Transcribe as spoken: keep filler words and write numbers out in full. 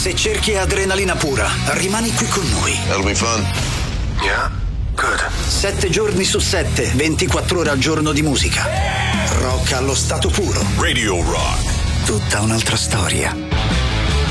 Se cerchi adrenalina pura, rimani qui con noi. That'll be fun. Yeah, good. Sette giorni su sette, ventiquattro ore al giorno di musica. Rock allo stato puro. Radio Rock. Tutta un'altra storia.